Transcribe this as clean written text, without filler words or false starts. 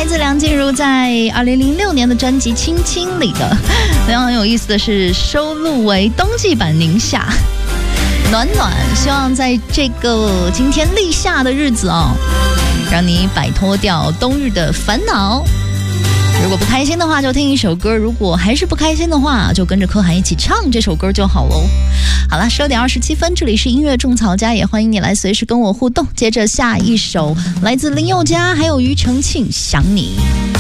自梁静茹在2006年的专辑《青青》里的。非常有意思的是，收录为冬季版《宁夏》。暖暖，希望在这个今天立夏的日子哦，让你摆脱掉冬日的烦恼。如果不开心的话，就听一首歌；如果还是不开心的话，就跟着柯涵一起唱这首歌就好喽。好了，12点27分，这里是音乐种草家，也欢迎你来随时跟我互动。接着下一首来自林宥嘉还有庾澄庆，想你。